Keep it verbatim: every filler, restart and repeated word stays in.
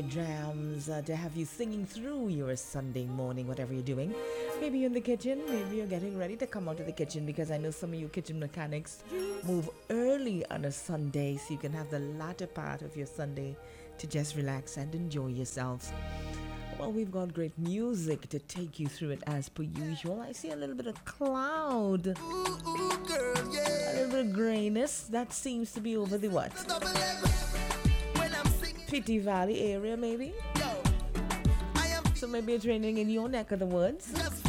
Jams uh, to have you singing through your Sunday morning, whatever you're doing. Maybe you're in the kitchen, maybe you're getting ready to come out of the kitchen, because I know some of you kitchen mechanics move early on a Sunday so you can have the latter part of your Sunday to just relax and enjoy yourselves. Well, we've got great music to take you through it as per usual. I see a little bit of cloud, ooh, ooh, girl, yeah. A little bit of grayness. That seems to be over the what? Pity Valley area, maybe? So maybe it's raining in your neck of the woods.